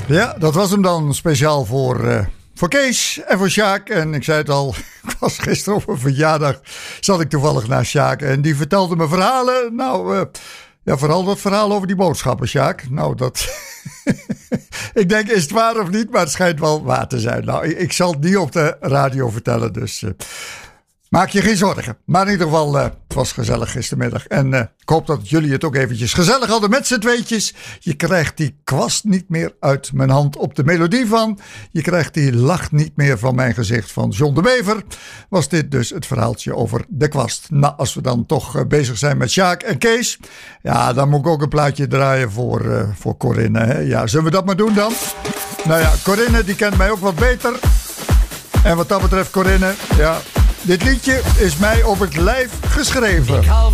Ja, dat was hem dan speciaal voor Kees en voor Sjaak. En ik zei het al, ik was gisteren op een verjaardag, zat ik toevallig naast Sjaak. En die vertelde me verhalen. Nou, ja, vooral dat verhaal over die boodschappen, Sjaak. Nou, dat... ik denk, is het waar of niet? Maar het schijnt wel waar te zijn. Nou, ik zal het niet op de radio vertellen, dus... maak je geen zorgen. Maar in ieder geval, het was gezellig gistermiddag. En ik hoop dat jullie het ook eventjes gezellig hadden met z'n tweetjes. Je krijgt die kwast niet meer uit mijn hand op de melodie van. Je krijgt die lach niet meer van mijn gezicht van John de Bever. Was dit dus het verhaaltje over de kwast. Nou, als we dan toch bezig zijn met Sjaak en Kees. Ja, dan moet ik ook een plaatje draaien voor Corinne. Hè? Ja, zullen we dat maar doen dan? Nou ja, Corinne die kent mij ook wat beter. En wat dat betreft, Corinne, ja... dit liedje is mij op het lijf geschreven.